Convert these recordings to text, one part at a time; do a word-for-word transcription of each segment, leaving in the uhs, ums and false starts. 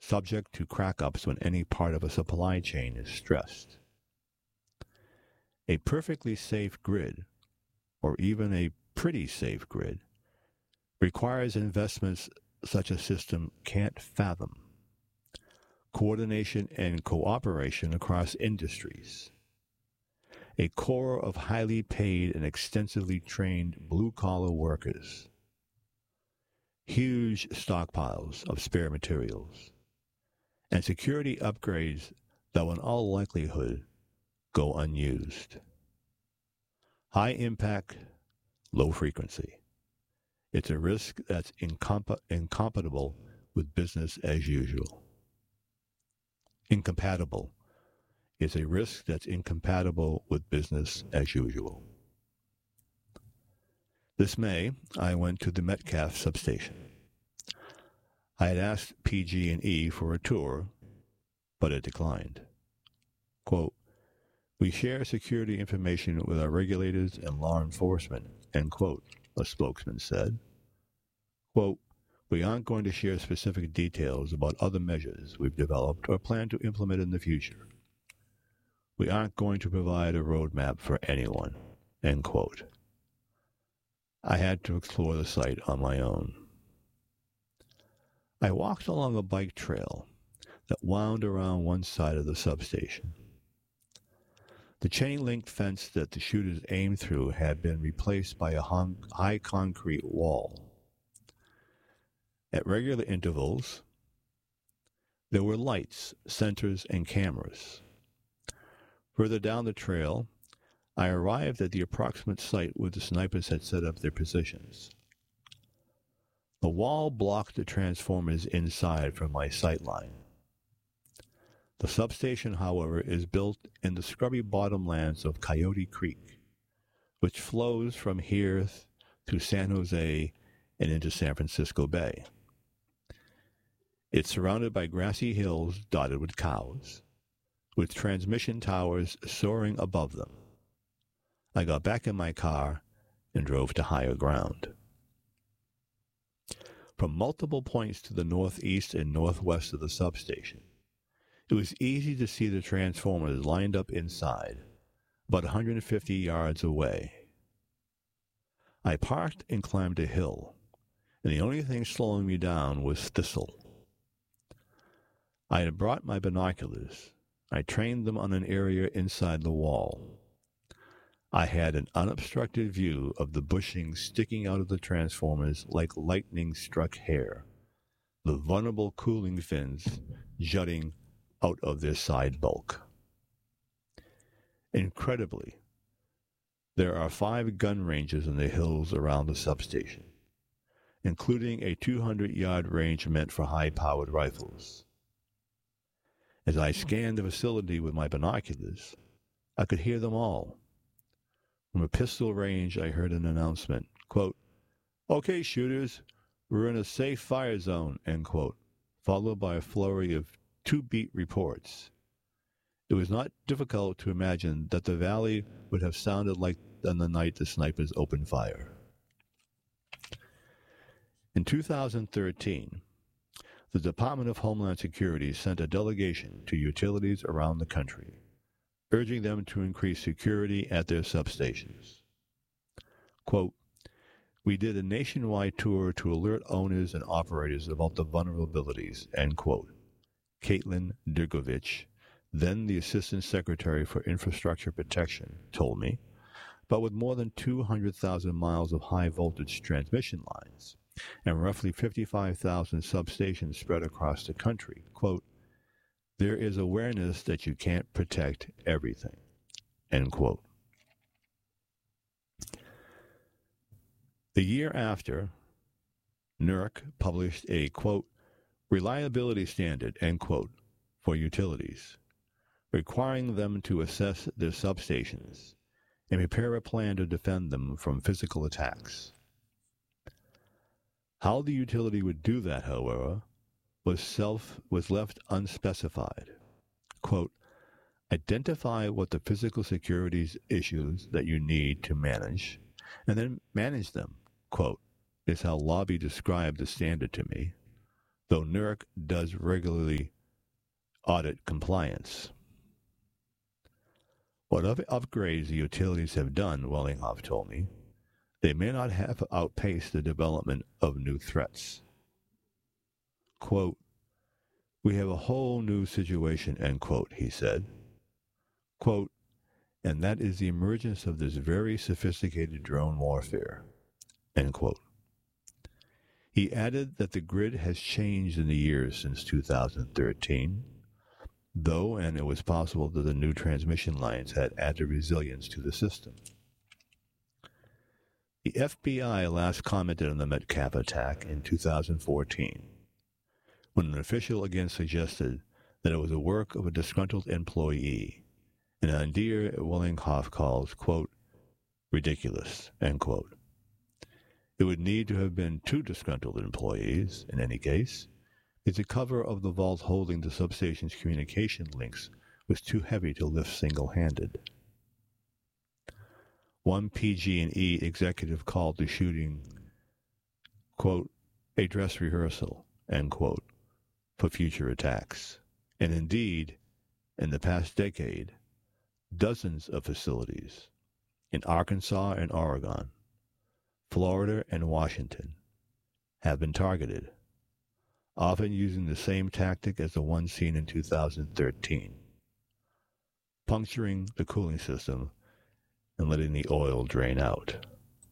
subject to crack-ups when any part of a supply chain is stressed. A perfectly safe grid, or even a pretty safe grid, requires investments such a system can't fathom. Coordination and cooperation across industries. A core of highly paid and extensively trained blue-collar workers. Huge stockpiles of spare materials. And security upgrades that will in all likelihood go unused. High impact, low frequency. It's a risk that's incomp- incompatible with business as usual. Incompatible. It's a risk that's incompatible with business as usual. This May, I went to the Metcalfe substation. I had asked P G and E for a tour, but it declined. Quote, "We share security information with our regulators and law enforcement," end quote, a spokesman said. Quote, "We aren't going to share specific details about other measures we've developed or plan to implement in the future. We aren't going to provide a roadmap for anyone," end quote. I had to explore the site on my own. I walked along a bike trail that wound around one side of the substation. The chain-link fence that the shooters aimed through had been replaced by a hung, high concrete wall. At regular intervals, there were lights, sensors, and cameras. Further down the trail, I arrived at the approximate site where the snipers had set up their positions. The wall blocked the transformers inside from my sight line. The substation, however, is built in the scrubby bottomlands of Coyote Creek, which flows from here to San Jose and into San Francisco Bay. It's surrounded by grassy hills dotted with cows, with transmission towers soaring above them. I got back in my car and drove to higher ground. From multiple points to the northeast and northwest of the substation, it was easy to see the transformers lined up inside, about one hundred fifty yards away. I parked and climbed a hill, and the only thing slowing me down was Thistle. I had brought my binoculars. I trained them on an area inside the wall. I had an unobstructed view of the bushing sticking out of the transformers like lightning-struck hair, the vulnerable cooling fins jutting out of their side bulk. Incredibly, there are five gun ranges in the hills around the substation, including a two hundred yard range meant for high-powered rifles. As I scanned the facility with my binoculars, I could hear them all. From a pistol range, I heard an announcement, quote, "Okay, shooters, we're in a safe fire zone," end quote, followed by a flurry of two-beat reports. It was not difficult to imagine that the valley would have sounded like on the night the snipers opened fire. In two thousand thirteen, the Department of Homeland Security sent a delegation to utilities around the country, urging them to increase security at their substations. Quote, "We did a nationwide tour to alert owners and operators about the vulnerabilities," end quote. Caitlin Dirgovich, then the Assistant Secretary for Infrastructure Protection, told me, but with more than two hundred thousand miles of high-voltage transmission lines and roughly fifty-five thousand substations spread across the country, quote, "There is awareness that you can't protect everything," end quote. The year after, NERC published a, quote, "reliability standard," end quote, for utilities, requiring them to assess their substations and prepare a plan to defend them from physical attacks. How the utility would do that, however, was self was left unspecified. Quote, "Identify what the physical security issues that you need to manage, and then manage them," quote, is how Lobby described the standard to me. though NERC does regularly audit compliance. What other upgrades the utilities have done, Wellinghoff told me, they may not have outpaced the development of new threats. Quote, "We have a whole new situation," end quote, he said. Quote, "And that is the emergence of this very sophisticated drone warfare," end quote. He added that the grid has changed in the years since two thousand thirteen, though, and it was possible that the new transmission lines had added resilience to the system. The F B I last commented on the Metcalf attack in two thousand fourteen, when an official again suggested that it was the work of a disgruntled employee, an idea Wellinghoff calls, quote, "ridiculous," end quote. It would need to have been two disgruntled employees, in any case, because the cover of the vault holding the substation's communication links was too heavy to lift single-handed. One P G and E executive called the shooting, quote, "a dress rehearsal," end quote, for future attacks. And indeed, in the past decade, dozens of facilities in Arkansas and Oregon, Florida and Washington have been targeted, often using the same tactic as the one seen in two thousand thirteen, puncturing the cooling system and letting the oil drain out.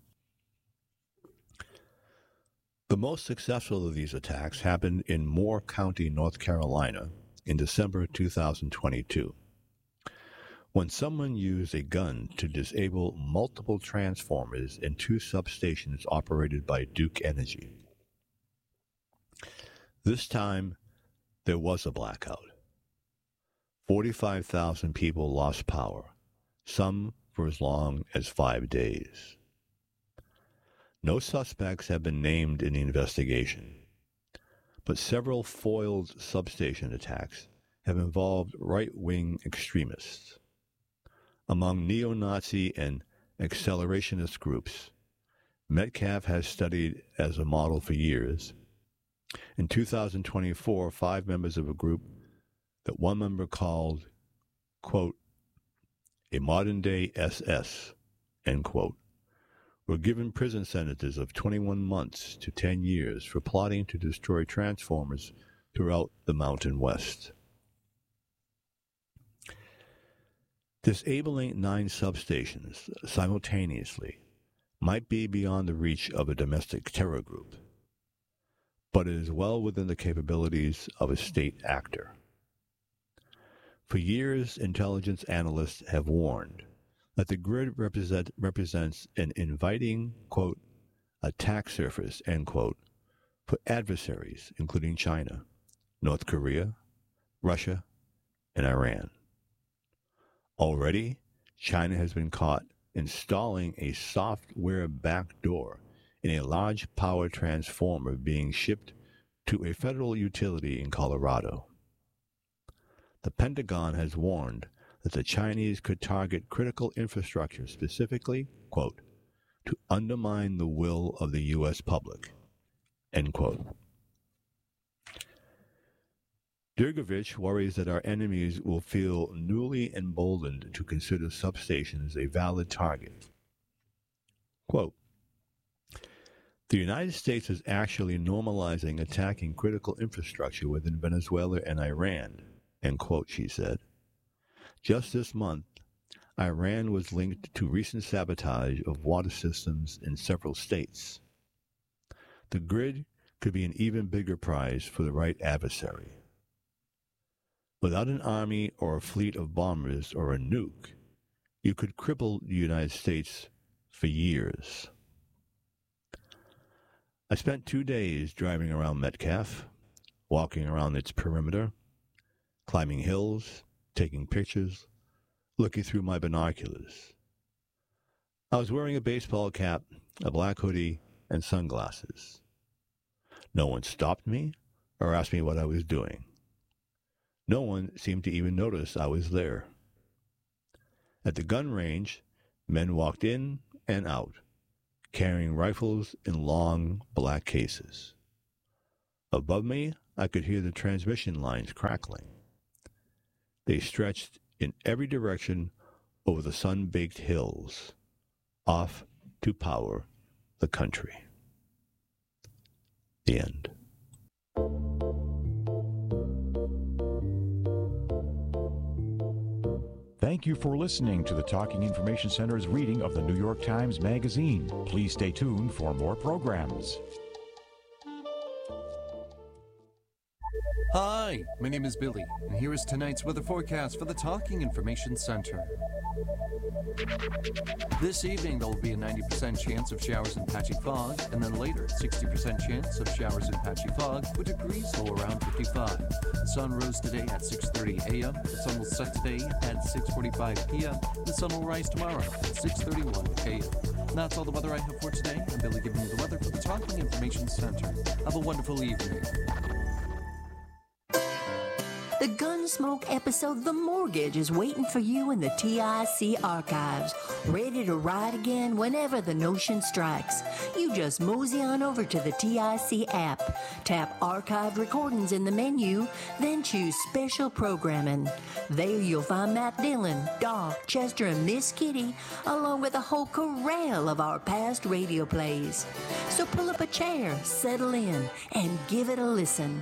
The most successful of these attacks happened in Moore County, North Carolina, in December two thousand twenty-two, when someone used a gun to disable multiple transformers in two substations operated by Duke Energy. This time, there was a blackout. forty-five thousand people lost power, some for as long as five days. No suspects have been named in the investigation, but several foiled substation attacks have involved right-wing extremists. Among neo-Nazi and accelerationist groups, Metcalf has studied as a model for years. In two thousand twenty-four, five members of a group that one member called, quote, "a modern-day S S," end quote, were given prison sentences of twenty-one months to ten years for plotting to destroy transformers throughout the Mountain West. Disabling nine substations simultaneously might be beyond the reach of a domestic terror group, but it is well within the capabilities of a state actor. For years, intelligence analysts have warned that the grid represent, represents an inviting, quote, "attack surface," end quote, for adversaries, including China, North Korea, Russia, and Iran. Already, China has been caught installing a software backdoor in a large power transformer being shipped to a federal utility in Colorado. The Pentagon has warned that the Chinese could target critical infrastructure specifically, quote, "to undermine the will of the U S public," end quote. Durgovich worries that our enemies will feel newly emboldened to consider substations a valid target. Quote, "The United States is actually normalizing attacking critical infrastructure within Venezuela and Iran," end quote, she said. Just this month, Iran was linked to recent sabotage of water systems in several states. The grid could be an even bigger prize for the right adversary. Without an army or a fleet of bombers or a nuke, you could cripple the United States for years. I spent two days driving around Metcalf, walking around its perimeter, climbing hills, taking pictures, looking through my binoculars. I was wearing a baseball cap, a black hoodie, and sunglasses. No one stopped me or asked me what I was doing. No one seemed to even notice I was there. At the gun range, men walked in and out, carrying rifles in long black cases. Above me, I could hear the transmission lines crackling. They stretched in every direction over the sun-baked hills, off to power the country. The end. Thank you for listening to the Talking Information Center's reading of the New York Times Magazine. Please stay tuned for more programs. Hi, my name is Billy, and here is tonight's weather forecast for the Talking Information Center. This evening, there will be a ninety percent chance of showers and patchy fog, and then later, sixty percent chance of showers and patchy fog, with degrees low around fifty-five. The sun rose today at six thirty a.m., the sun will set today at six forty-five p.m., the sun will rise tomorrow at six thirty-one a.m. That's all the weather I have for today. I'm Billy giving you the weather for the Talking Information Center. Have a wonderful evening. The Gunsmoke episode The Mortgage is waiting for you in the T I C archives, ready to ride again whenever the notion strikes. You just mosey on over to the T I C app, tap Archived Recordings in the menu, then choose Special Programming. There you'll find Matt Dillon, Doc, Chester, and Miss Kitty, along with a whole corral of our past radio plays. So pull up a chair, settle in, and give it a listen.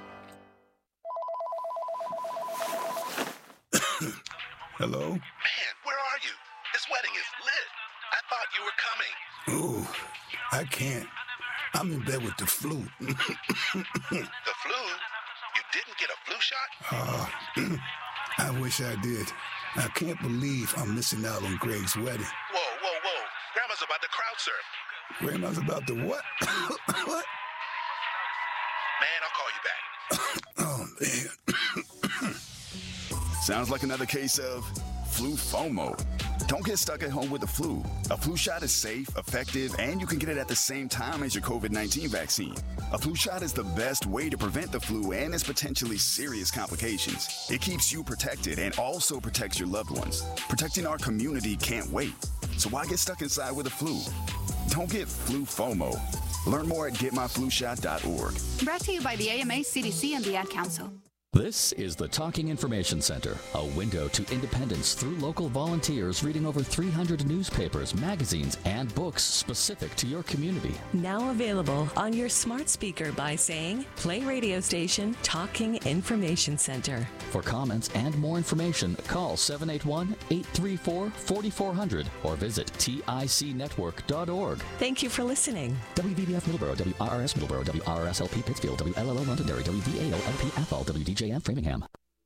Hello? Man, where are you? This wedding is lit. I thought you were coming. Ooh, I can't. I'm in bed with the flu. The flu? You didn't get a flu shot? Uh, I wish I did. I can't believe I'm missing out on Greg's wedding. Whoa, whoa, whoa. Grandma's about to crowd surf. Grandma's about to what? What? Man, I'll call you back. Oh, man. Sounds like another case of flu FOMO. Don't get stuck at home with the flu. A flu shot is safe, effective, and you can get it at the same time as your covid nineteen vaccine. A flu shot is the best way to prevent the flu and its potentially serious complications. It keeps you protected and also protects your loved ones. Protecting our community can't wait. So why get stuck inside with the flu? Don't get flu FOMO. Learn more at get my flu shot dot org. Brought to you by the A M A, C D C, and the Ad Council. This is the Talking Information Center, a window to independence through local volunteers reading over three hundred newspapers, magazines, and books specific to your community. Now available on your smart speaker by saying, play radio station Talking Information Center. For comments and more information, call seven eight one, eight three four, four four zero zero or visit tic network dot org. Thank you for listening. W V B F Middleborough, W R R S Middleborough, W R R S L P Pittsfield, W L L O Londonderry, W V A L L P Athol, W D J M Framingham.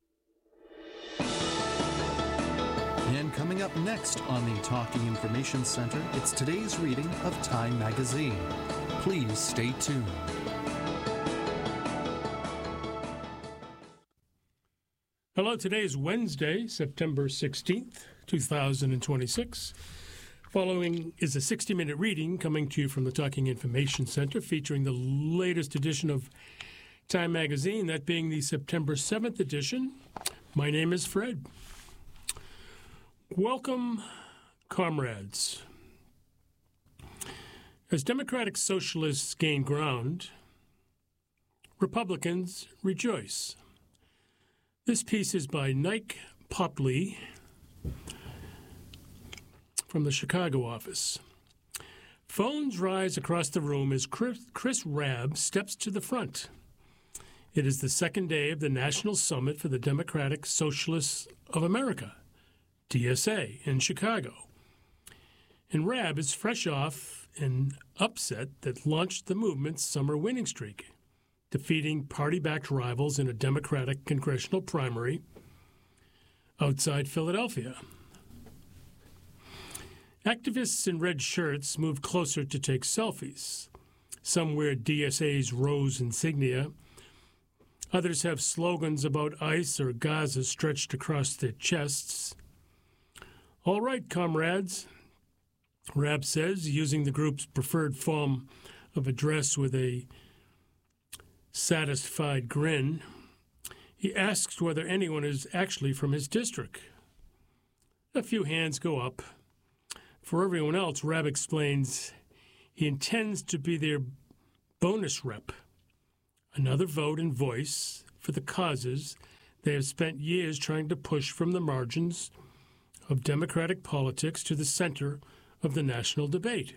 And coming up next on the Talking Information Center, it's today's reading of Time Magazine. Please stay tuned. Hello, today is Wednesday, September sixteenth, two thousand twenty-six. Following is a sixty-minute reading coming to you from the Talking Information Center featuring the latest edition of Time Magazine, that being the September seventh edition. My name is Fred. Welcome, comrades. As Democratic Socialists gain ground, Republicans rejoice. This piece is by Nike Popley from the Chicago office. Phones rise across the room as Chris, Chris Rabb steps to the front. It is the second day of the National Summit for the Democratic Socialists of America, D S A, in Chicago. And Rabb is fresh off an upset that launched the movement's summer winning streak, defeating party-backed rivals in a Democratic congressional primary outside Philadelphia. Activists in red shirts moved closer to take selfies. Some wear D S A's rose insignia. Others have slogans about ICE or Gaza stretched across their chests. All right, comrades, Rabb says, using the group's preferred form of address with a satisfied grin. He asks whether anyone is actually from his district. A few hands go up. For everyone else, Rabb explains he intends to be their bonus rep, another vote and voice for the causes they have spent years trying to push from the margins of Democratic politics to the center of the national debate.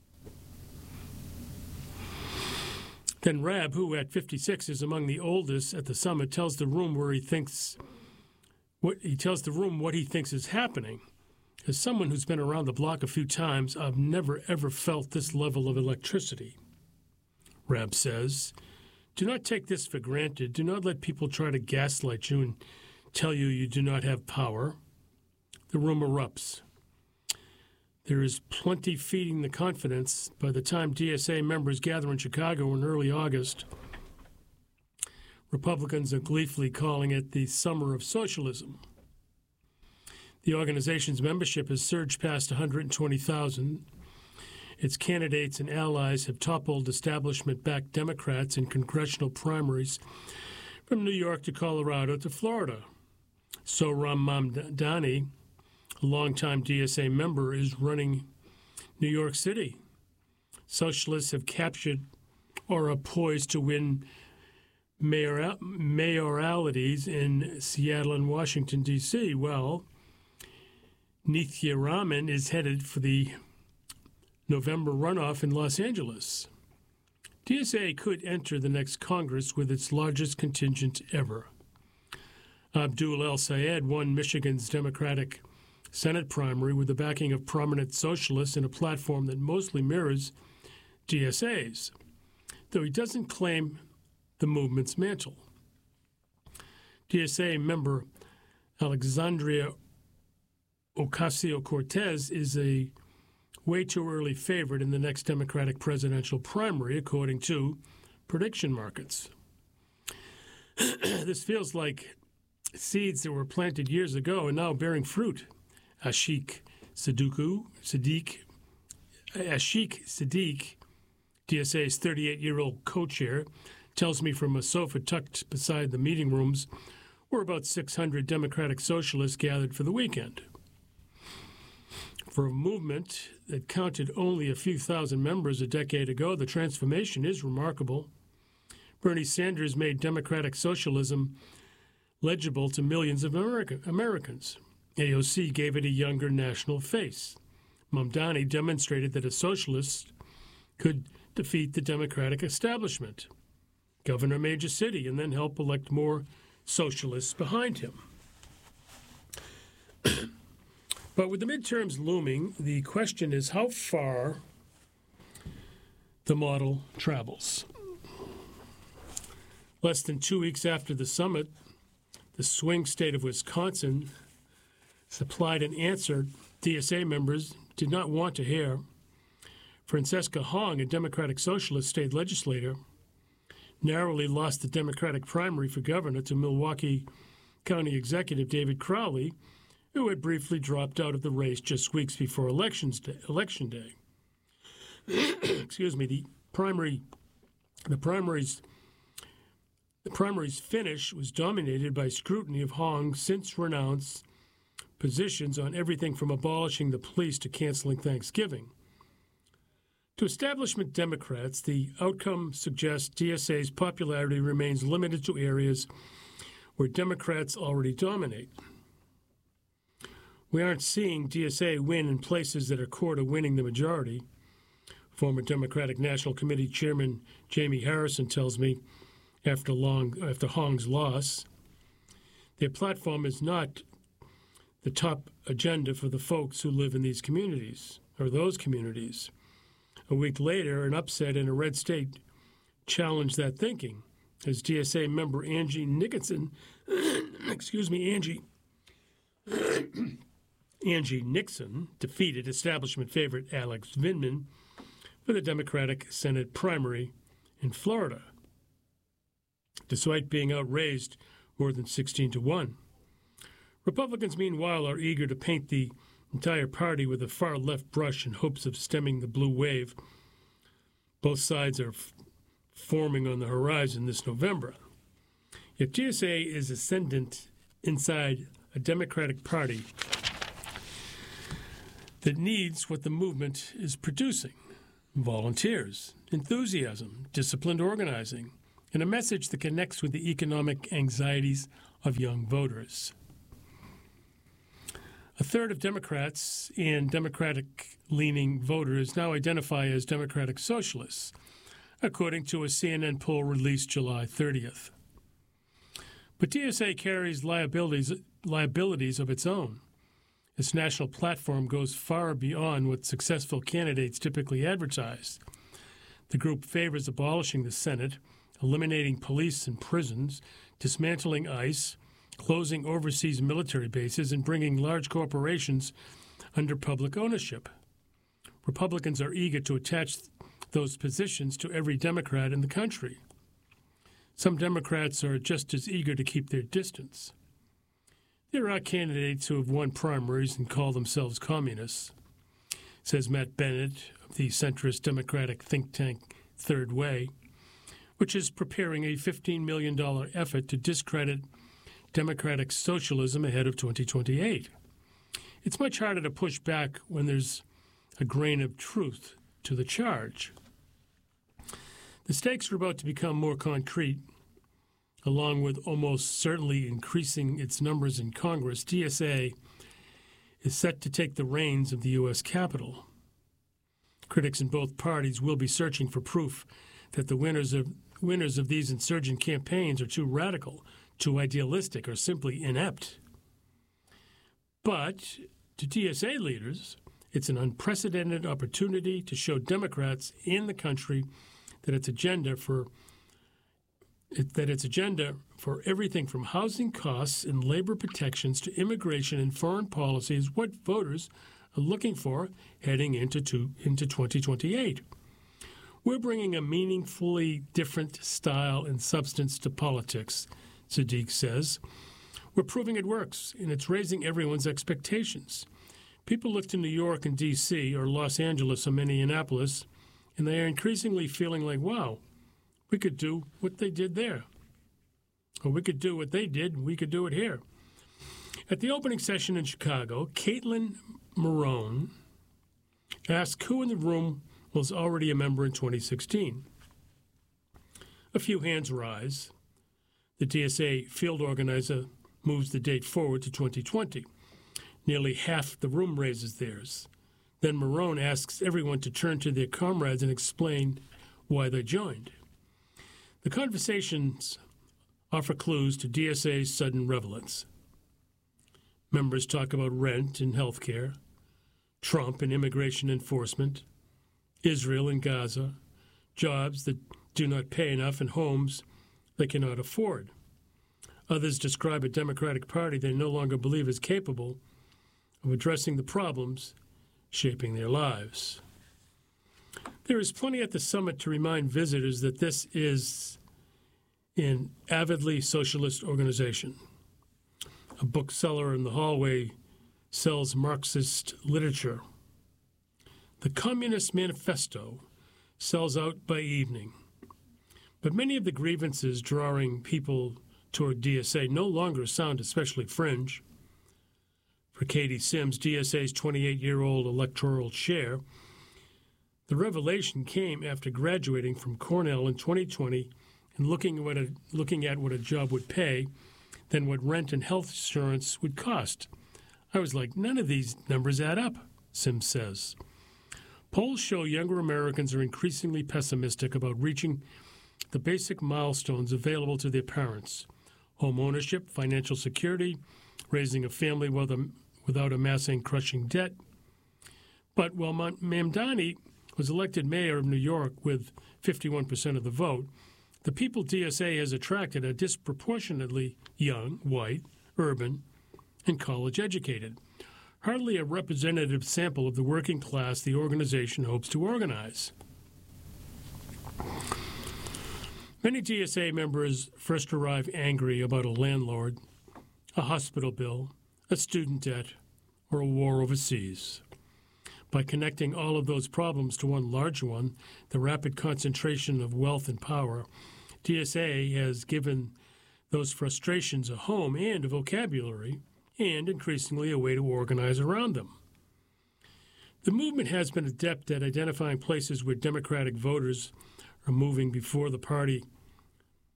Then Rabb, who at fifty-six is among the oldest at the summit, tells the room where he thinks what he tells the room what he thinks is happening. As someone who's been around the block a few times, I've never ever felt this level of electricity. Rabb says, "Do not take this for granted. Do not let people try to gaslight you and tell you you do not have power." The room erupts. There is plenty feeding the confidence. By the time D S A members gather in Chicago in early August, Republicans are gleefully calling it the Summer of Socialism. The organization's membership has surged past one hundred twenty thousand. Its candidates and allies have toppled establishment-backed Democrats in congressional primaries from New York to Colorado to Florida. Sohram Mamdani, a longtime D S A member, is running New York City. Socialists have captured or are poised to win mayor- mayoralities in Seattle and Washington, D C Well, Nithya Raman is headed for the November runoff in Los Angeles. D S A could enter the next Congress with its largest contingent ever. Abdul El-Sayed won Michigan's Democratic Senate primary with the backing of prominent socialists in a platform that mostly mirrors D S A's, though he doesn't claim the movement's mantle. D S A member Alexandria Ocasio-Cortez is a way too early favorite in the next Democratic presidential primary, according to prediction markets. This feels like seeds that were planted years ago and now bearing fruit. Ashik Sadiku, Sadiq, Ashik Sadiq, D S A's thirty-eight-year-old co-chair, tells me from a sofa tucked beside the meeting rooms where about six hundred Democratic socialists gathered for the weekend. For a movement that counted only a few thousand members a decade ago, the transformation is remarkable. Bernie Sanders made democratic socialism legible to millions of America, Americans. A O C gave it a younger national face. Mamdani demonstrated that a socialist could defeat the Democratic establishment, govern a major city, and then help elect more socialists behind him. But with the midterms looming, the question is how far the model travels. Less than two weeks after the summit, the swing state of Wisconsin supplied an answer D S A members did not want to hear. Francesca Hong, a Democratic Socialist state legislator, narrowly lost the Democratic primary for governor to Milwaukee County Executive David Crowley, who had briefly dropped out of the race just weeks before elections day, election day. Excuse me. The primary, the primaries, the primaries finish was dominated by scrutiny of Hong's since renounced positions on everything from abolishing the police to canceling Thanksgiving. To establishment Democrats, the outcome suggests D S A's popularity remains limited to areas where Democrats already dominate. We aren't seeing D S A win in places that are core to winning the majority. Former Democratic National Committee Chairman Jamie Harrison tells me after long after Hong's loss, their platform is not the top agenda for the folks who live in these communities, or those communities. A week later, an upset in a red state challenged that thinking, as D S A member Angie Nicholson, excuse me, Angie, Angie Nixon defeated establishment favorite Alex Vindman for the Democratic Senate primary in Florida, despite being outraised more than sixteen to one. Republicans, meanwhile, are eager to paint the entire party with a far-left brush in hopes of stemming the blue wave. Both sides are f- forming on the horizon this November. Yet D S A is ascendant inside a Democratic Party that needs what the movement is producing: volunteers, enthusiasm, disciplined organizing, and a message that connects with the economic anxieties of young voters. A third of Democrats and Democratic-leaning voters now identify as Democratic Socialists, according to a C N N poll released July thirtieth. But D S A carries liabilities, liabilities of its own. Its national platform goes far beyond what successful candidates typically advertise. The group favors abolishing the Senate, eliminating police and prisons, dismantling ICE, closing overseas military bases, and bringing large corporations under public ownership. Republicans are eager to attach those positions to every Democrat in the country. Some Democrats are just as eager to keep their distance. There are candidates who have won primaries and call themselves communists, says Matt Bennett of the centrist Democratic think tank Third Way, which is preparing a fifteen million dollars effort to discredit Democratic socialism ahead of twenty twenty-eight. It's much harder to push back when there's a grain of truth to the charge. The stakes are about to become more concrete. Along with almost certainly increasing its numbers in Congress, D S A is set to take the reins of the U S Capitol. Critics in both parties will be searching for proof that the winners of winners of these insurgent campaigns are too radical, too idealistic, or simply inept. But to D S A leaders, it's an unprecedented opportunity to show Democrats in the country that its agenda for it, that its agenda for everything from housing costs and labor protections to immigration and foreign policy is what voters are looking for heading into to, into twenty twenty-eight. We're bringing a meaningfully different style and substance to politics, Sadiq says. We're proving it works, and it's raising everyone's expectations. People look to New York and D C or Los Angeles or Minneapolis, and they are increasingly feeling like, wow, we could do what they did there. Or we could do what they did, and we could do it here. At the opening session in Chicago, Caitlin Marone asked who in the room was already a member in twenty sixteen. A few hands rise. The D S A field organizer moves the date forward to twenty twenty. Nearly half the room raises theirs. Then Marone asks everyone to turn to their comrades and explain why they joined. The conversations offer clues to D S A's sudden relevance. Members talk about rent and health care, Trump and immigration enforcement, Israel and Gaza, jobs that do not pay enough, and homes they cannot afford. Others describe a Democratic Party they no longer believe is capable of addressing the problems shaping their lives. There is plenty at the summit to remind visitors that this is an avidly socialist organization. A bookseller in the hallway sells Marxist literature. The Communist Manifesto sells out by evening. But many of the grievances drawing people toward D S A no longer sound especially fringe. For Katie Sims, D S A's twenty-eight-year-old electoral chair, the revelation came after graduating from Cornell in twenty twenty and looking at what a, looking at what a job would pay, then what rent and health insurance would cost. I was like, none of these numbers add up, Sims says. Polls show younger Americans are increasingly pessimistic about reaching the basic milestones available to their parents: home ownership, financial security, raising a family without amassing crushing debt. But while Mamdani was elected mayor of New York with fifty-one percent of the vote, the people D S A has attracted are disproportionately young, white, urban, and college-educated. Hardly a representative sample of the working class the organization hopes to organize. Many D S A members first arrive angry about a landlord, a hospital bill, a student debt, or a war overseas. By connecting all of those problems to one large one, the rapid concentration of wealth and power, D S A has given those frustrations a home and a vocabulary, and increasingly a way to organize around them. The movement has been adept at identifying places where Democratic voters are moving before the party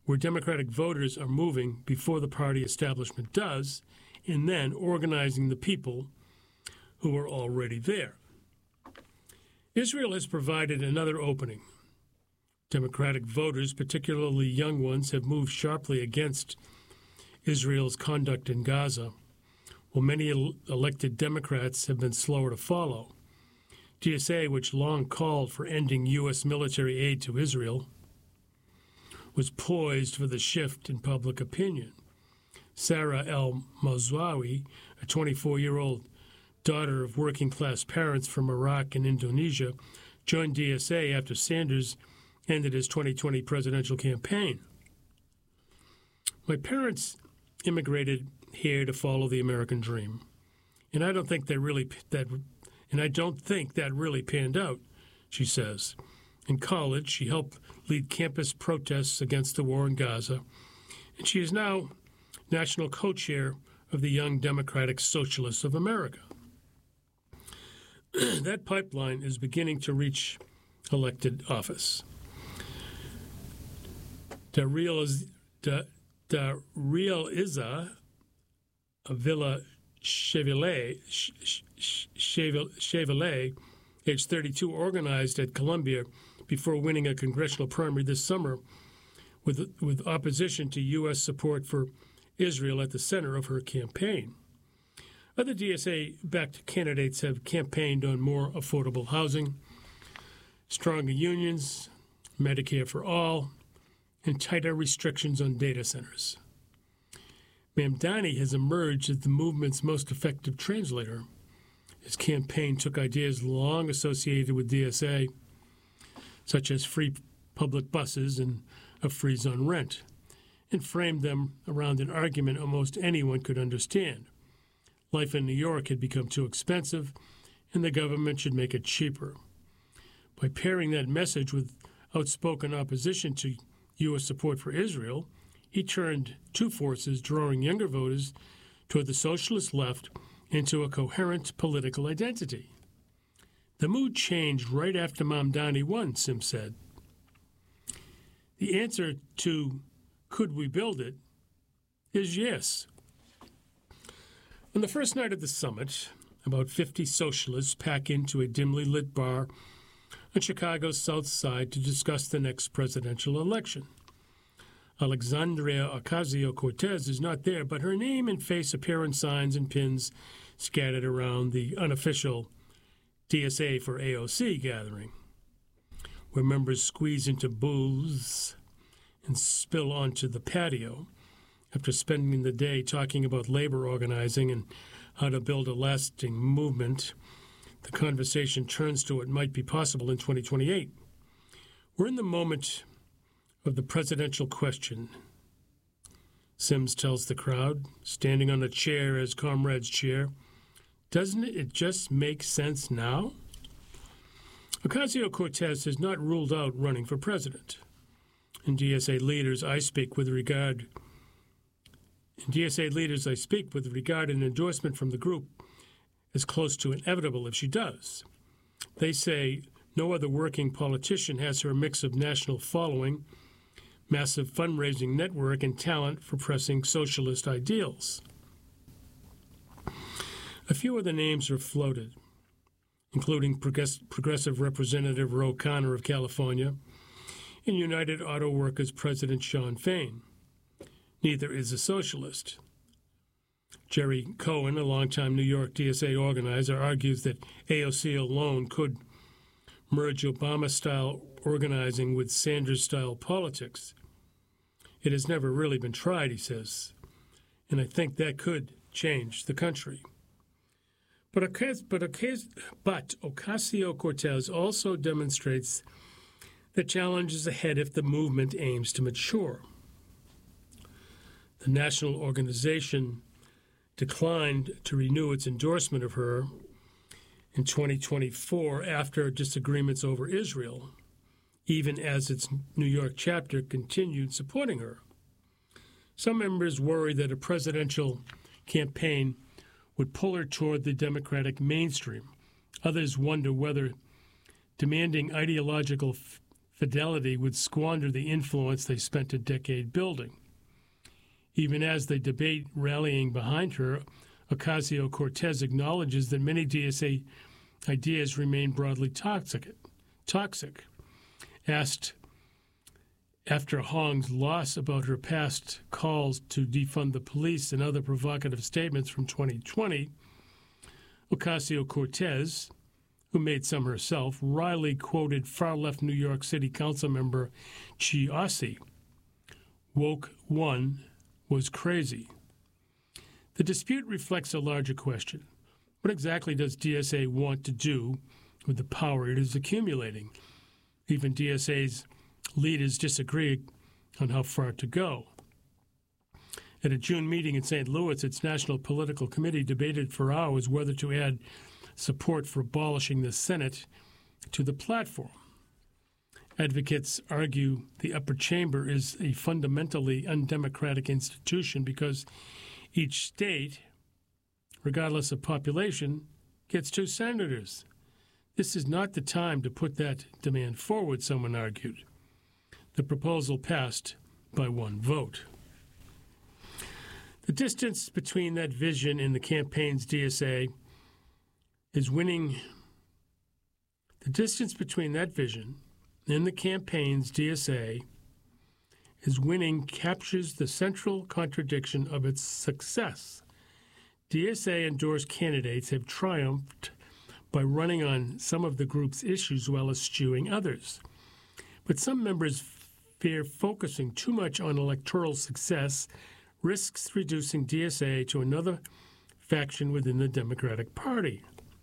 where Democratic voters are moving before the party establishment does, and then organizing the people who are already there. Israel has provided another opening. Democratic voters, particularly young ones, have moved sharply against Israel's conduct in Gaza, while many el- elected Democrats have been slower to follow. D S A, which long called for ending U S military aid to Israel, was poised for the shift in public opinion. Sarah El-Mazwawi, a twenty-four-year-old daughter of working-class parents from Iraq and Indonesia, joined D S A after Sanders ended his twenty twenty presidential campaign. My parents immigrated here to follow the American dream, and I don't think that really that, and I don't think that really panned out, she says. In college, she helped lead campus protests against the war in Gaza, and she is now national co-chair of the Young Democratic Socialists of America. That pipeline is beginning to reach elected office. Dariel is Dariel Iza Villa Chevalier, Chevalier, age thirty-two, organized at Columbia before winning a congressional primary this summer with, with opposition to U S support for Israel at the center of her campaign. Other D S A-backed candidates have campaigned on more affordable housing, stronger unions, Medicare for all, and tighter restrictions on data centers. Mamdani has emerged as the movement's most effective translator. His campaign took ideas long associated with D S A, such as free public buses and a freeze on rent, and framed them around an argument almost anyone could understand. Life in New York had become too expensive, and the government should make it cheaper. By pairing that message with outspoken opposition to U S support for Israel, he turned two forces drawing younger voters toward the socialist left into a coherent political identity. The mood changed right after Mamdani won, Sims said. The answer to could we build it is yes. On the first night of the summit, about fifty socialists pack into a dimly lit bar on Chicago's South Side to discuss the next presidential election. Alexandria Ocasio-Cortez is not there, but her name and face appear on signs and pins scattered around the unofficial D S A for A O C gathering, where members squeeze into booths and spill onto the patio. After spending the day talking about labor organizing and how to build a lasting movement, the conversation turns to what might be possible in twenty twenty-eight. We're in the moment of the presidential question, Sims tells the crowd, standing on a chair as comrades cheer. Doesn't it just make sense now? Ocasio-Cortez has not ruled out running for president. And D S A leaders I speak with regard and D S A leaders I speak with regard an endorsement from the group is close to inevitable if she does. They say no other working politician has her mix of national following, massive fundraising network, and talent for pressing socialist ideals. A few other names are floated, including Progress- Progressive Representative Ro Khanna of California and United Auto Workers President Shawn Fain. Neither is a socialist. Jerry Cohen, a longtime New York D S A organizer, argues that A O C alone could merge Obama-style organizing with Sanders-style politics. It has never really been tried, he says, and I think that could change the country. But, but, but Ocasio-Cortez also demonstrates the challenge is ahead if the movement aims to mature. The national organization declined to renew its endorsement of her in twenty twenty-four after disagreements over Israel, even as its New York chapter continued supporting her. Some members worry that a presidential campaign would pull her toward the Democratic mainstream. Others wonder whether demanding ideological f- Fidelity would squander the influence they spent a decade building. Even as they debate rallying behind her, Ocasio-Cortez acknowledges that many D S A ideas remain broadly toxic. Toxic. Asked after Hong's loss about her past calls to defund the police and other provocative statements from twenty twenty, Ocasio-Cortez, who made some herself, wryly quoted far-left New York City Council member Chi Ossie. Woke one was crazy. The dispute reflects a larger question. What exactly does D S A want to do with the power it is accumulating? Even D S A's leaders disagree on how far to go. At a June meeting in Saint Louis, its National Political Committee debated for hours whether to add support for abolishing the Senate to the platform. Advocates argue the upper chamber is a fundamentally undemocratic institution because each state, regardless of population, gets two senators. This is not the time to put that demand forward, someone argued. The proposal passed by one vote. The distance between that vision and the campaign's D S A is winning. The distance between that vision and the campaign's D S A is winning captures the central contradiction of its success. D S A-endorsed candidates have triumphed by running on some of the group's issues while eschewing others. But some members fear focusing too much on electoral success risks reducing D S A to another faction within the Democratic Party.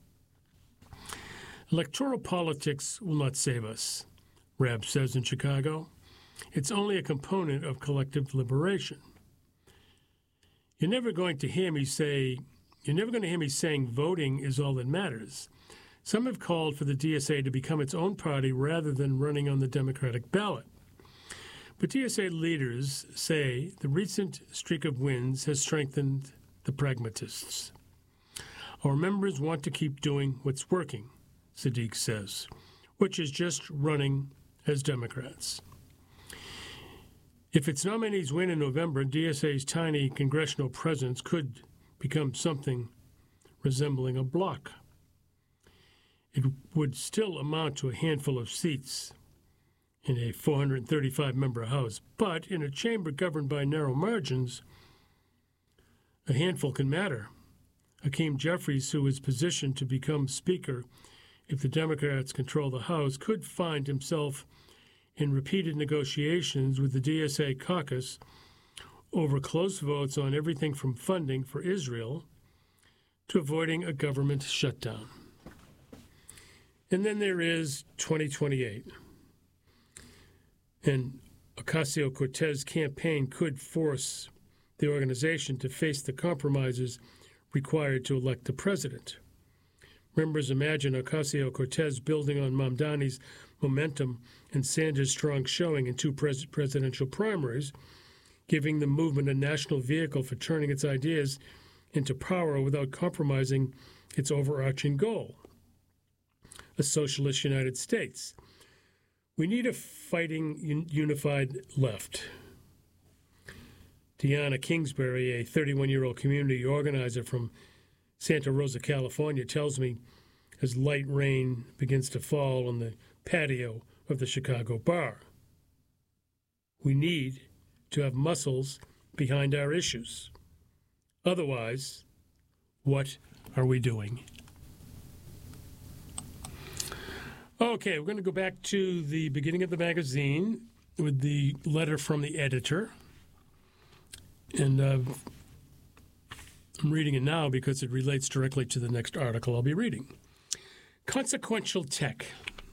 Electoral politics will not save us, Rabb says in Chicago. It's only a component of collective liberation. You're never going to hear me say, you're never going to hear me saying voting is all that matters. Some have called for the D S A to become its own party rather than running on the Democratic ballot. But D S A leaders say the recent streak of wins has strengthened the pragmatists. Our members want to keep doing what's working, Sadiq says, which is just running as Democrats. If its nominees win in November, D S A's tiny congressional presence could become something resembling a bloc. It would still amount to a handful of seats in a four hundred thirty-five member House, but in a chamber governed by narrow margins, a handful can matter. Hakeem Jeffries, who is positioned to become Speaker if the Democrats control the House, could find himself in repeated negotiations with the D S A caucus over close votes on everything from funding for Israel to avoiding a government shutdown. And then there is twenty twenty-eight. And Ocasio-Cortez campaign could force the organization to face the compromises required to elect the president. Members imagine Ocasio-Cortez building on Mamdani's momentum and Sanders' strong showing in two pres- presidential primaries, giving the movement a national vehicle for turning its ideas into power without compromising its overarching goal, a socialist United States. We need a fighting, un- unified left. Deanna Kingsbury, a thirty-one-year-old community organizer from Santa Rosa, California, tells me as light rain begins to fall on the patio of the Chicago bar. We need to have muscles behind our issues. Otherwise, what are we doing? Okay, we're going to go back to the beginning of the magazine with the letter from the editor. And uh, I'm reading it now because it relates directly to the next article I'll be reading. Consequential tech.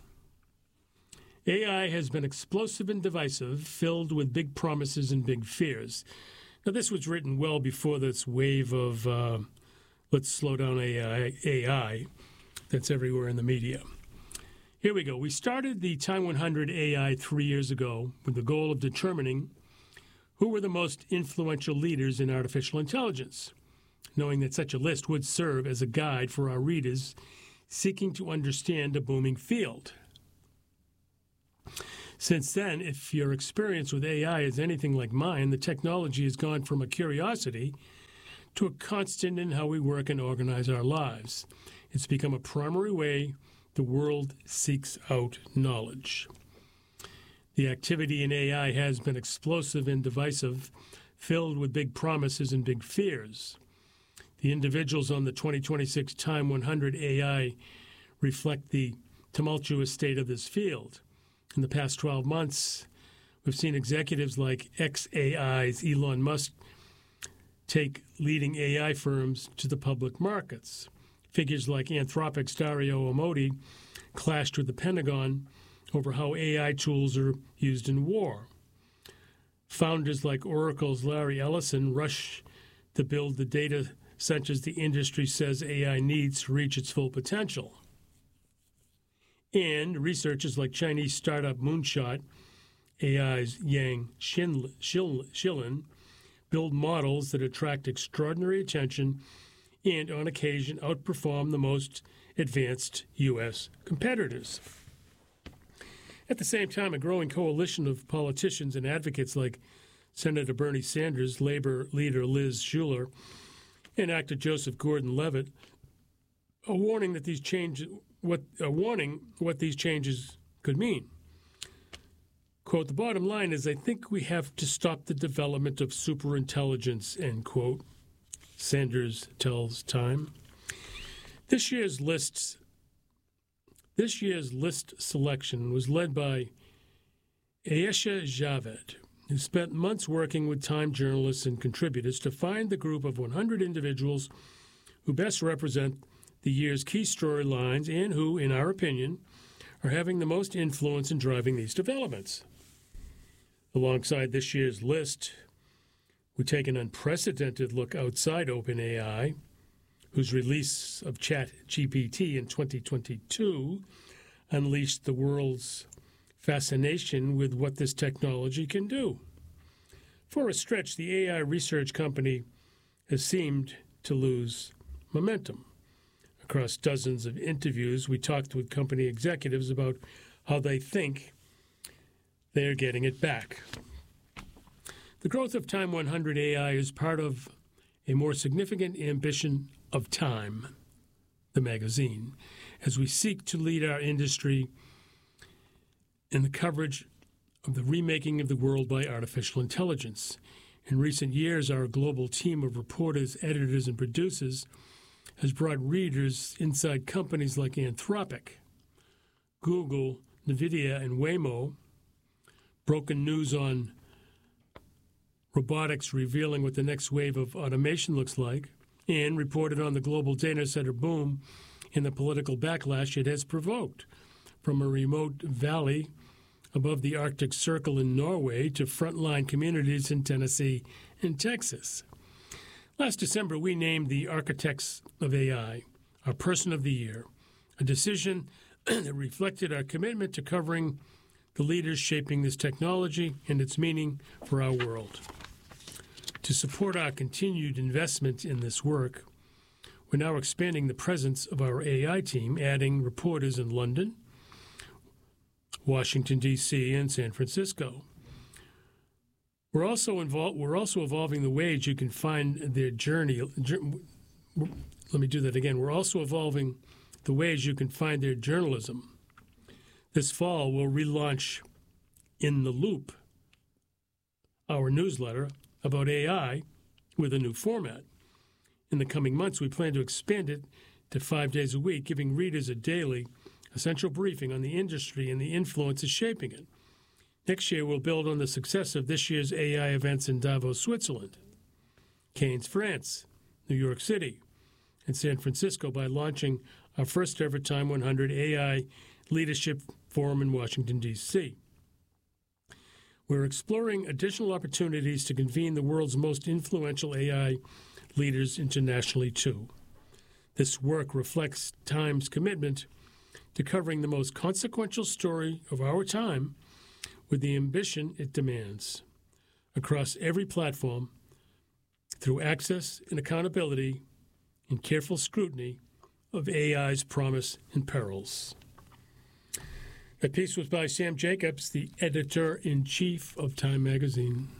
A I has been explosive and divisive, filled with big promises and big fears. Now, this was written well before this wave of uh, let's slow down A I, A I that's everywhere in the media. Here we go. We started the Time one hundred A I three years ago with the goal of determining who were the most influential leaders in artificial intelligence, knowing that such a list would serve as a guide for our readers seeking to understand a booming field. Since then, if your experience with A I is anything like mine, the technology has gone from a curiosity to a constant in how we work and organize our lives. It's become a primary way the world seeks out knowledge. The activity in A I has been explosive and divisive, filled with big promises and big fears. The individuals on the twenty twenty-six Time one hundred A I reflect the tumultuous state of this field. In the past twelve months, we've seen executives like X A I's Elon Musk take leading A I firms to the public markets. Figures like Anthropic's Dario Amodei clashed with the Pentagon over how A I tools are used in war. Founders like Oracle's Larry Ellison rush to build the data centers the industry says A I needs to reach its full potential. And researchers like Chinese startup Moonshot, A I's Yang Shilin, build models that attract extraordinary attention and, on occasion, outperform the most advanced U S competitors. At the same time, a growing coalition of politicians and advocates like Senator Bernie Sanders, Labor leader Liz Schuler, and actor Joseph Gordon-Levitt are warning that these changes what are warning what these changes could mean. Quote, the bottom line is I think we have to stop the development of superintelligence, end quote, Sanders tells Time. This year's lists This year's list selection was led by Ayesha Javed, who spent months working with Time journalists and contributors to find the group of one hundred individuals who best represent the year's key storylines and who, in our opinion, are having the most influence in driving these developments. Alongside this year's list, we take an unprecedented look outside OpenAI, whose release of ChatGPT in twenty twenty-two unleashed the world's fascination with what this technology can do. For a stretch, the A I research company has seemed to lose momentum. Across dozens of interviews, we talked with company executives about how they think they are getting it back. The growth of Time one hundred A I is part of a more significant ambition of Time, the magazine, as we seek to lead our industry in the coverage of the remaking of the world by artificial intelligence. In recent years, our global team of reporters, editors, and producers has brought readers inside companies like Anthropic, Google, NVIDIA, and Waymo, broken news on robotics revealing what the next wave of automation looks like, and reported on the global data center boom and the political backlash it has provoked, from a remote valley above the Arctic Circle in Norway to frontline communities in Tennessee and Texas. Last December, we named the Architects of A I our Person of the Year, a decision that reflected our commitment to covering the leaders shaping this technology and its meaning for our world. To support our continued investment in this work, we're now expanding the presence of our A I team, adding reporters in London, Washington, D C, and San Francisco. We're also involved. We're also evolving the ways you can find their journey. Let me do that again. We're also evolving the ways you can find their journalism. This fall, we'll relaunch In the Loop, our newsletter about A I, with a new format. In the coming months, we plan to expand it to five days a week, giving readers a daily, essential briefing on the industry and the influences shaping it. Next year, we'll build on the success of this year's A I events in Davos, Switzerland, Cannes, France, New York City, and San Francisco by launching our first ever Time one hundred A I Leadership Forum in Washington, D C We're exploring additional opportunities to convene the world's most influential A I leaders internationally, too. This work reflects Time's commitment to covering the most consequential story of our time with the ambition it demands across every platform through access and accountability and careful scrutiny of A I's promise and perils. That piece was by Sam Jacobs, the editor-in-chief of Time magazine.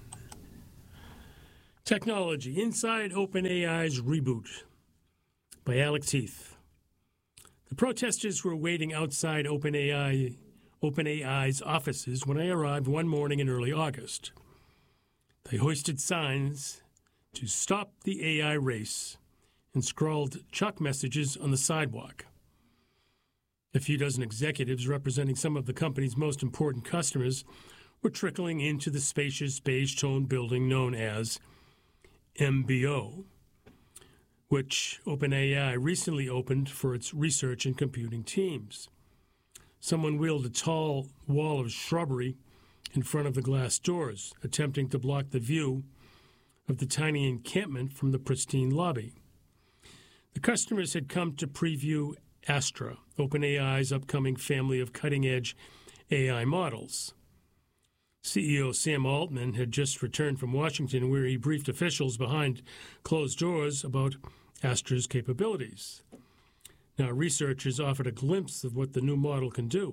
Technology, Inside OpenAI's Reboot by Alex Heath. The protesters were waiting outside OpenAI, OpenAI's offices when I arrived one morning in early August. They hoisted signs to stop the A I race and scrawled chalk messages on the sidewalk. A few dozen executives representing some of the company's most important customers were trickling into the spacious beige-toned building known as M B O, which OpenAI recently opened for its research and computing teams. Someone wheeled a tall wall of shrubbery in front of the glass doors, attempting to block the view of the tiny encampment from the pristine lobby. The customers had come to preview Astra, OpenAI's upcoming family of cutting-edge A I models. C E O Sam Altman had just returned from Washington, where he briefed officials behind closed doors about Astra's capabilities. Now, researchers offered a glimpse of what the new model can do.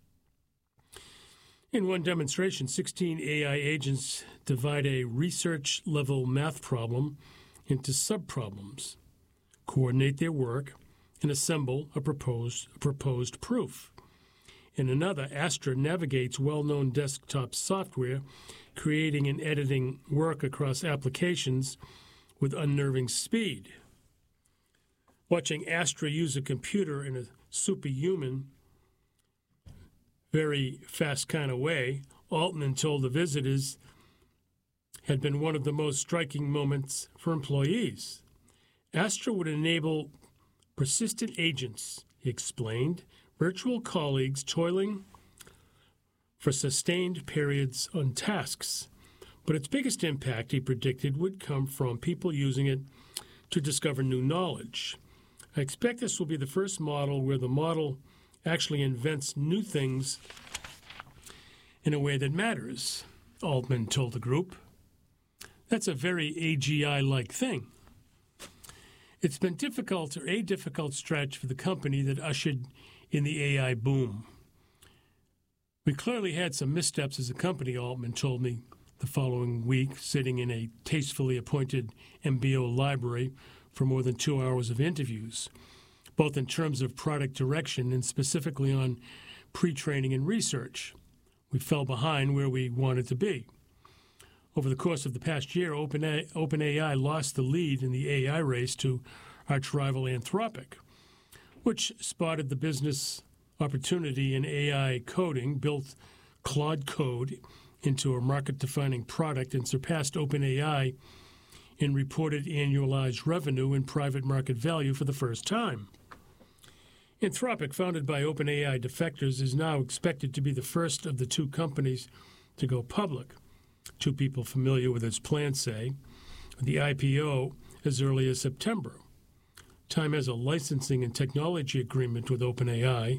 In one demonstration, sixteen A I agents divide a research-level math problem into subproblems, coordinate their work, and assemble a proposed, a proposed proof. In another, Astra navigates well-known desktop software, creating and editing work across applications with unnerving speed. Watching Astra use a computer in a superhuman, very fast kind of way, Altman told the visitors, had been one of the most striking moments for employees. Astra would enable persistent agents, he explained, virtual colleagues toiling for sustained periods on tasks. But its biggest impact, he predicted, would come from people using it to discover new knowledge. I expect this will be the first model where the model actually invents new things in a way that matters, Altman told the group. That's a very A G I-like thing. It's been difficult, or a difficult stretch for the company that ushered in the A I boom. We clearly had some missteps as a company, Altman told me the following week, sitting in a tastefully appointed M B O library for more than two hours of interviews, both in terms of product direction and specifically on pre-training and research. We fell behind where we wanted to be. Over the course of the past year, OpenAI, OpenAI lost the lead in the A I race to arch rival Anthropic, which spotted the business opportunity in A I coding, built Claude Code into a market-defining product, and surpassed OpenAI in reported annualized revenue and private market value for the first time. Anthropic, founded by OpenAI defectors, is now expected to be the first of the two companies to go public. Two people familiar with its plans say the I P O as early as September. Time has a licensing and technology agreement with OpenAI.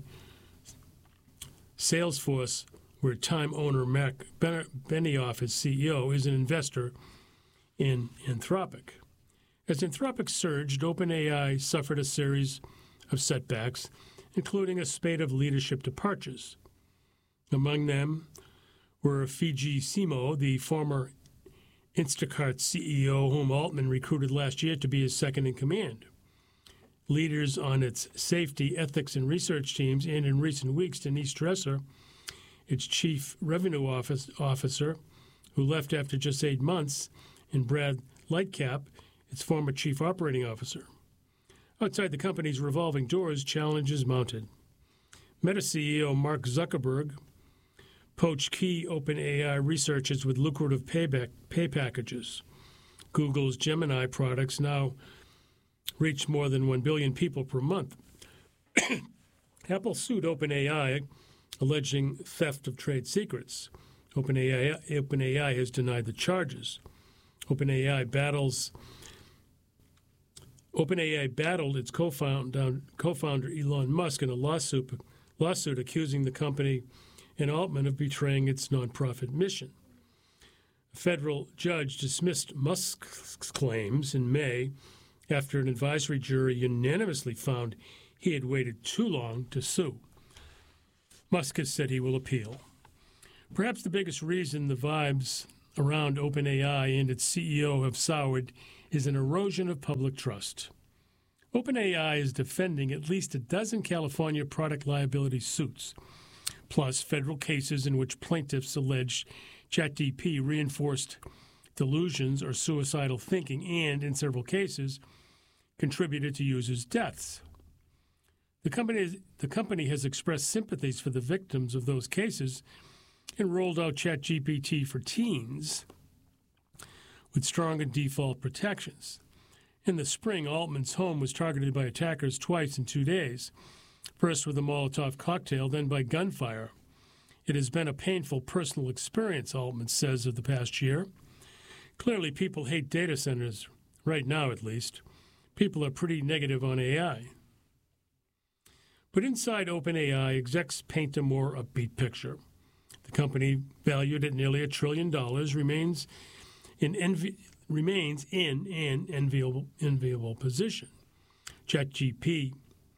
Salesforce, where Time owner Mark Benioff is C E O, is an investor in Anthropic. As Anthropic surged, OpenAI suffered a series of setbacks, including a spate of leadership departures. Among them were Fiji Simo, the former Instacart C E O whom Altman recruited last year to be his second in command. Leaders on its safety, ethics, and research teams, and in recent weeks, Denise Dresser, its chief revenue office, officer, who left after just eight months, and Brad Lightcap, its former chief operating officer. Outside the company's revolving doors, challenges mounted. Meta C E O Mark Zuckerberg poached key OpenAI researchers with lucrative payback pay packages. Google's Gemini products now reach more than one billion people per month. Apple sued OpenAI, alleging theft of trade secrets. OpenAI, OpenAI has denied the charges. OpenAI battles OpenAI battled its co-founder, co-founder Elon Musk in a lawsuit, lawsuit accusing the company and Altman of betraying its nonprofit mission. A federal judge dismissed Musk's claims in May after an advisory jury unanimously found he had waited too long to sue. Musk has said he will appeal. Perhaps the biggest reason the vibes around OpenAI and its C E O have soured is an erosion of public trust. OpenAI is defending at least a dozen California product liability suits, plus federal cases in which plaintiffs allege ChatGPT reinforced delusions or suicidal thinking and, in several cases, contributed to users' deaths. The company, the company has expressed sympathies for the victims of those cases and rolled out ChatGPT for teens with stronger default protections. In the spring, Altman's home was targeted by attackers twice in two days, first with a Molotov cocktail, then by gunfire. It has been a painful personal experience, Altman says, of the past year. Clearly, people hate data centers, right now at least. People are pretty negative on A I. But inside OpenAI, execs paint a more upbeat picture. The company, valued at nearly a trillion dollars, remains in envi- remains in an enviable, enviable position. ChatGPT,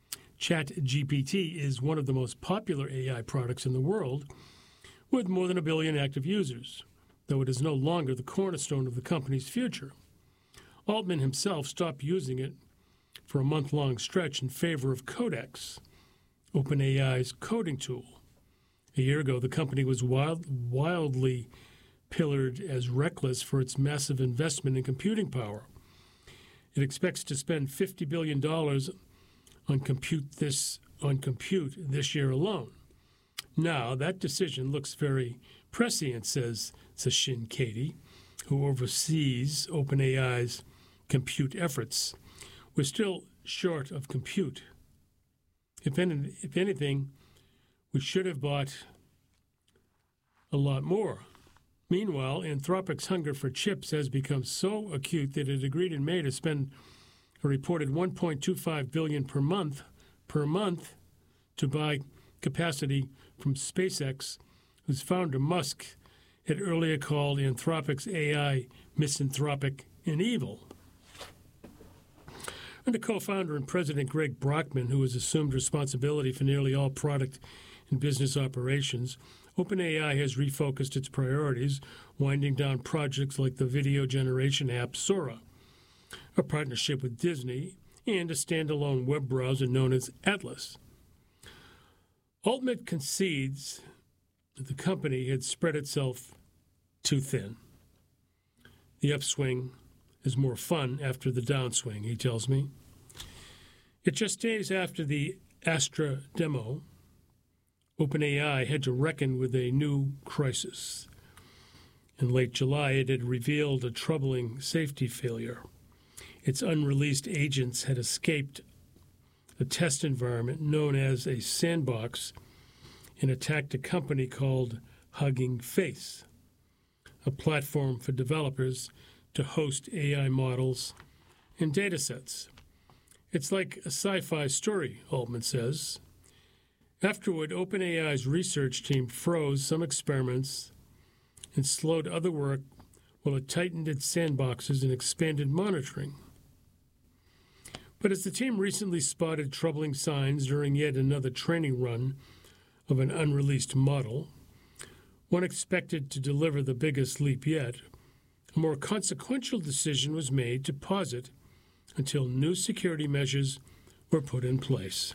ChatGPT is one of the most popular A I products in the world, with more than a billion active users, though it is no longer the cornerstone of the company's future. Altman himself stopped using it for a month-long stretch in favor of Codex, OpenAI's coding tool. A year ago, the company was wild, wildly pillared as reckless for its massive investment in computing power. It expects to spend fifty billion dollars on compute this on compute this year alone. Now, that decision looks very prescient, says Sachin Kati, who oversees OpenAI's compute efforts. We're still short of compute. If, any, if anything, we should have bought a lot more. Meanwhile, Anthropic's hunger for chips has become so acute that it agreed in May to spend a reported one point two five billion dollars per month per month to buy capacity from SpaceX, whose founder Musk had earlier called Anthropic's A I misanthropic and evil. Under co-founder and president Greg Brockman, who has assumed responsibility for nearly all product and business operations, OpenAI has refocused its priorities, winding down projects like the video generation app Sora, a partnership with Disney, and a standalone web browser known as Atlas. Altman concedes that the company had spread itself too thin. The upswing is more fun after the downswing, he tells me. It just days after the Astra demo, OpenAI had to reckon with a new crisis. In late July, it had revealed a troubling safety failure. Its unreleased agents had escaped a test environment known as a sandbox and attacked a company called Hugging Face, a platform for developers to host A I models and datasets. It's like a sci-fi story, Altman says. Afterward, OpenAI's research team froze some experiments and slowed other work while it tightened its sandboxes and expanded monitoring. But as the team recently spotted troubling signs during yet another training run of an unreleased model, one expected to deliver the biggest leap yet, a more consequential decision was made to pause it until new security measures were put in place.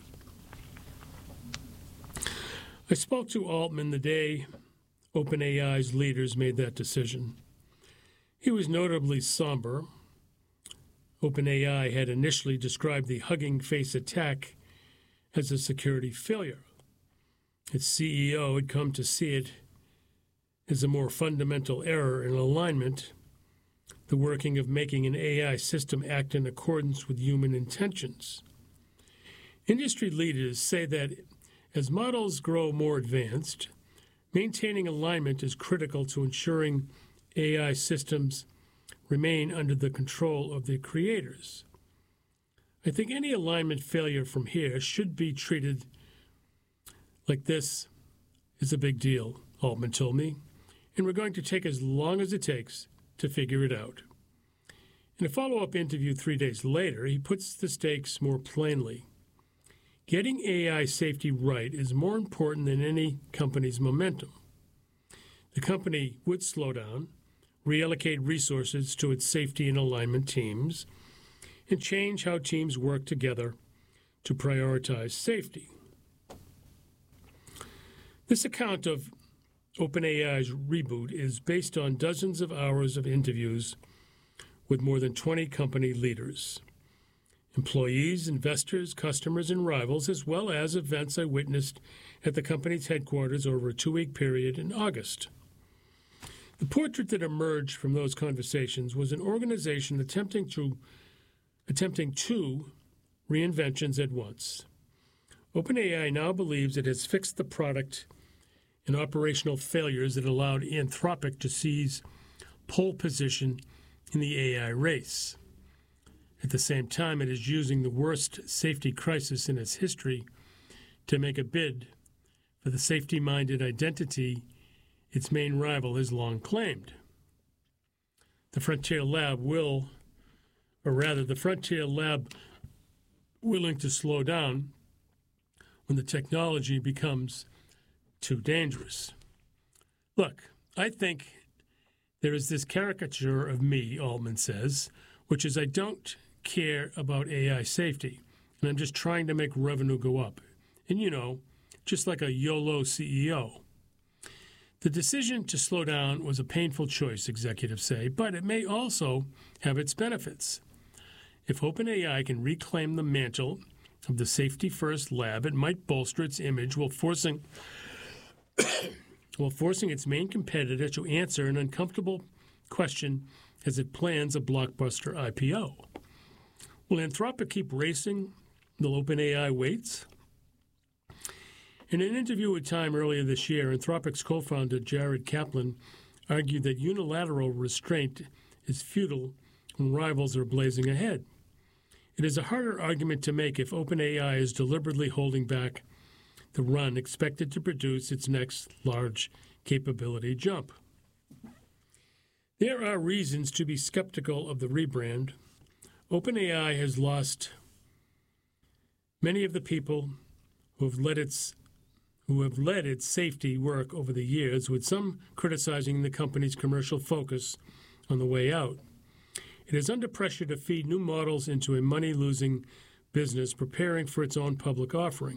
I spoke to Altman the day OpenAI's leaders made that decision. He was notably somber. OpenAI had initially described the Hugging Face attack as a security failure. Its C E O had come to see it as a more fundamental error in alignment, the working of making an A I system act in accordance with human intentions. Industry leaders say that as models grow more advanced, maintaining alignment is critical to ensuring A I systems remain under the control of their creators. I think any alignment failure from here should be treated like this is a big deal, Altman told me, and we're going to take as long as it takes to figure it out. In a follow-up interview three days later, he puts the stakes more plainly. Getting A I safety right is more important than any company's momentum. The company would slow down, reallocate resources to its safety and alignment teams, and change how teams work together to prioritize safety. This account of OpenAI's reboot is based on dozens of hours of interviews with more than twenty company leaders, employees, investors, customers, and rivals, as well as events I witnessed at the company's headquarters over a two-week period in August. The portrait that emerged from those conversations was an organization attempting to attempting two reinventions at once. OpenAI now believes it has fixed the product and operational failures that allowed Anthropic to seize pole position in the A I race. At the same time, it is using the worst safety crisis in its history to make a bid for the safety-minded identity its main rival has long claimed. The Frontier Lab will, or rather, the Frontier Lab willing to slow down when the technology becomes too dangerous. Look, I think there is this caricature of me, Altman says, which is I don't care about A I safety, and I'm just trying to make revenue go up. And, you know, just like a YOLO C E O. The decision to slow down was a painful choice, executives say, but it may also have its benefits. If OpenAI can reclaim the mantle of the safety-first lab, it might bolster its image while forcing, while forcing its main competitor to answer an uncomfortable question as it plans a blockbuster I P O. Will Anthropic keep racing while OpenAI waits? In an interview with Time earlier this year, Anthropic's co-founder Jared Kaplan argued that unilateral restraint is futile when rivals are blazing ahead. It is a harder argument to make if OpenAI is deliberately holding back the run expected to produce its next large capability jump. There are reasons to be skeptical of the rebrand. OpenAI has lost many of the people who have led its who have led its safety work over the years, with some criticizing the company's commercial focus on the way out. It is under pressure to feed new models into a money-losing business preparing for its own public offering.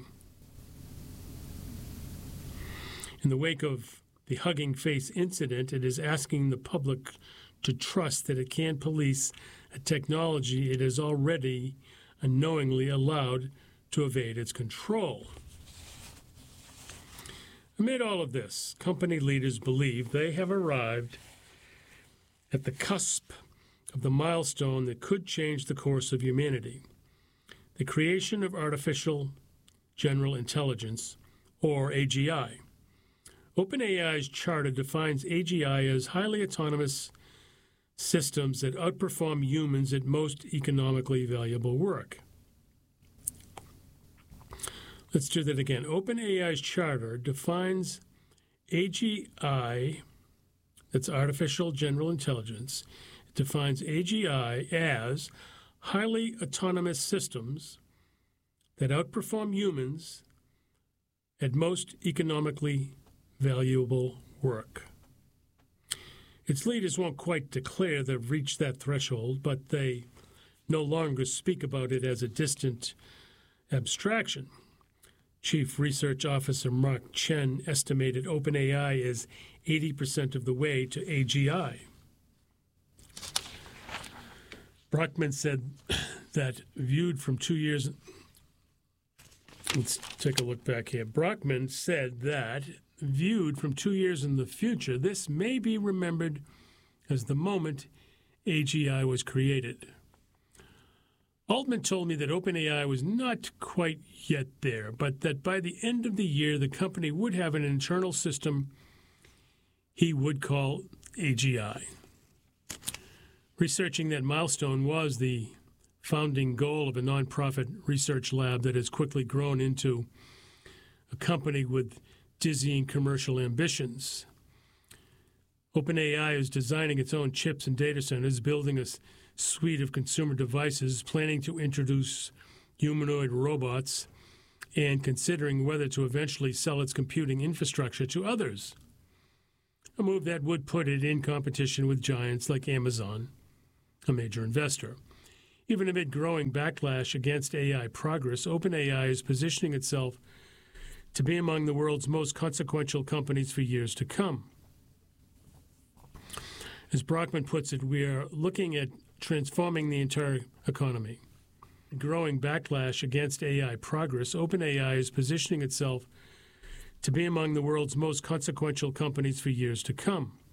In the wake of the Hugging Face incident, it is asking the public to trust that it can police a technology it has already unknowingly allowed to evade its control. Amid all of this, company leaders believe they have arrived at the cusp of the milestone that could change the course of humanity, the creation of artificial general intelligence, or A G I. OpenAI's charter defines A G I as highly autonomous systems that outperform humans at most economically valuable work. Let's do that again. OpenAI's charter defines A G I, that's artificial general intelligence, it defines A G I as highly autonomous systems that outperform humans at most economically valuable work. Its leaders won't quite declare they've reached that threshold, but they no longer speak about it as a distant abstraction. Chief Research Officer Mark Chen estimated OpenAI is eighty percent of the way to A G I. Brockman said that viewed from two years... Let's take a look back here. Brockman said that, viewed from two years in the future, this may be remembered as the moment A G I was created. Altman told me that OpenAI was not quite yet there, but that by the end of the year, the company would have an internal system he would call A G I. Researching that milestone was the founding goal of a nonprofit research lab that has quickly grown into a company with dizzying commercial ambitions. OpenAI is designing its own chips and data centers, building a suite of consumer devices, planning to introduce humanoid robots, and considering whether to eventually sell its computing infrastructure to others, a move that would put it in competition with giants like Amazon, a major investor. Even amid growing backlash against A I progress, OpenAI is positioning itself to be among the world's most consequential companies for years to come. As Brockman puts it, we are looking at transforming the entire economy. Growing backlash against A I progress, OpenAI is positioning itself to be among the world's most consequential companies for years to come.